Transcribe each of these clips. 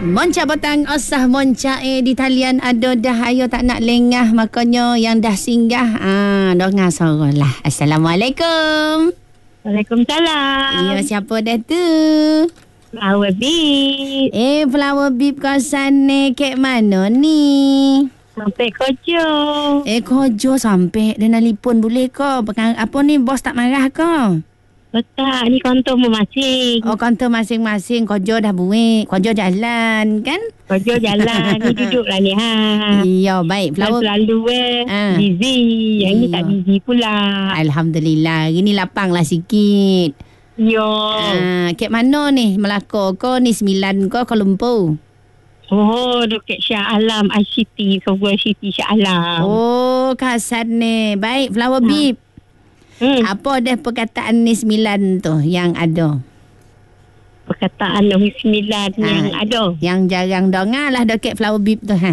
Monca petang osah monca di talian ada dah ayo tak nak lengah makanya yang dah singgah dengar suara lah. Assalamualaikum. Waalaikumsalam. Ya, siapa dah tu? Flower Bee. Flower Bee kawasan ni kek mana ni? Sampai Kojo. Kojo sampai dia nelpon boleh ke? Apa ni bos tak marah ke? Betul, ni kantor masing. Oh, kantor masing-masing. Kojo dah buik. Kojo jalan, kan? Kojo jalan. Ni duduklah ni, Iya, baik. Flower selalu busy. Yang ni tak busy pula. Alhamdulillah. Ini lapang lah sikit. Yo. Kat mana ni? Melaka ke? Ni 9 ke? Kuala Lumpur? Oh, dekat Shah Alam ICT. Sebuah ICT Shah Alam. Oh, kawasan ni. Baik, Flower Bee. Apa dah perkataan ni 9 tu yang ada? Perkataan nombor 9 yang ada. Yang jarang dengar lah dekat Flower Bee tu,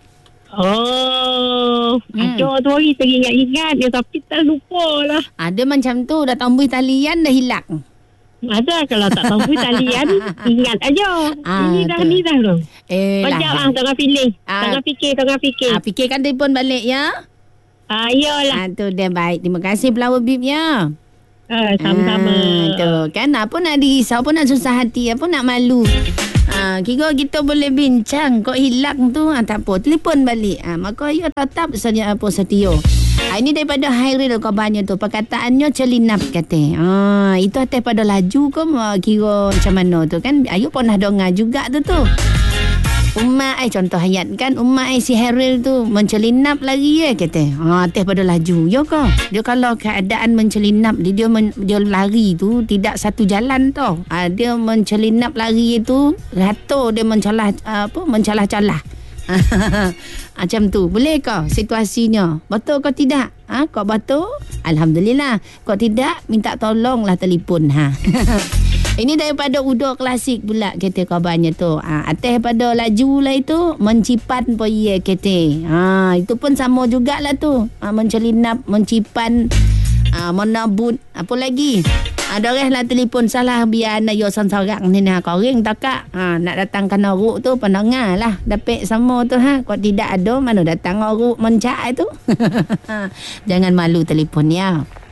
Oh, ada tu hari teringat-ingat dia tapi tak lupa lah. Ada macam tu, dah tambah talian dah hilang. Ada kalau tak tambah talian, ingat aja. Ini dah tu. Macam tengah pilih. Tengah fikir. Fikirkan telefon balik ya. Iyalah. Tu dia baik. Terima kasih Flower Bee ya. Sama-sama. Tu kan apa nak dirisau, apa nak susah hati, apa nak malu. Kira kita boleh bincang. Kok hilang tu tak apa, telefon balik. Maka ya tetap saja apa setia. Ini daripada Hairil kabarnya tu. Perkataannya celinap kata. Itu atas pada laju ke kira macam mana tu kan. Ayu pernah dengar juga tu. Umma contoh hayat kan, umma si Hairil tu mencelinap lagi kata. Atas pada laju. Ya ke? Dia kalau keadaan mencelinap dia lari tu tidak satu jalan tau. Dia mencelinap lari tu rata dia mencalah-calah. Macam tu. Boleh ke situasinya? Betul ke tidak? Kau betul? Alhamdulillah. Kau tidak, minta tolonglah telefon. Ini daripada Udo Klasik pula kata kabarnya tu. Atas pada laju lah itu mencipan po ye kata. Itu pun sama jugalah tu. Mencelinap, mencipan, menabut, apa lagi? Ada orang lah telefon salah biar anak yo sorang ni koreng tak kak. Nak datangkan oruk tu pendengar lah. Dapat sama tu Kau tidak ada mana datang oruk mencak tu. Jangan malu telefon ya.